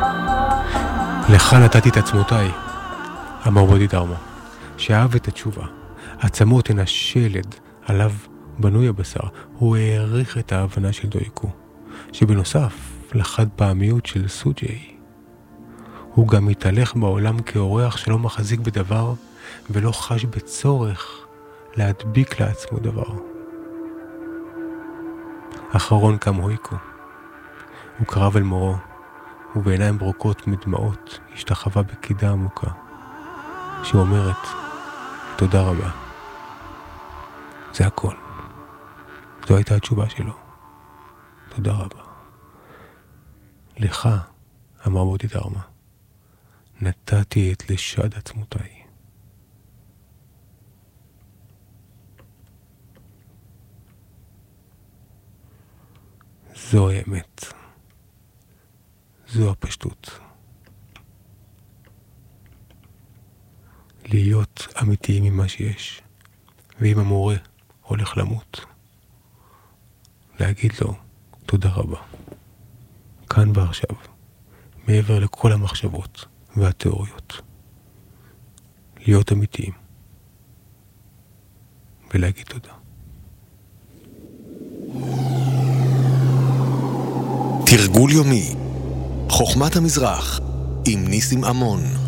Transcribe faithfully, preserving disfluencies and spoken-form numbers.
לך נתתי את עצמותיי, אמר בודי דרמה, שאהב את התשובה. עצמות הן השלד עליו בנוי הבשר. הוא העריך את ההבנה של דויקו, שבנוסף לחד פעמיות של סוג'י, הוא גם מתהלך בעולם כאורח שלא מחזיק בדבר ולא חש בצורך להדביק לעצמו דבר. אחרון קם הויקו. הוא קרב אל מורו, ובעיניים ברוקות מדמעות השתחווה בקידה עמוקה, שאומרת, תודה רבה. זה הכל. זו הייתה התשובה שלו. תודה רבה. לך, אמר בודי דרמה, נתתי את לשד עצמותיי. זו האמת. זו הפשטות. להיות אמיתיים עם מה שיש. ואם המורה הולך למות, להגיד לו תודה רבה. כאן ועכשיו, מעבר לכל המחשבות והתיאוריות. להיות אמיתיים. ולהגיד תודה. תרגול יומי, חוכמת המזרח, עם ניסים אמון.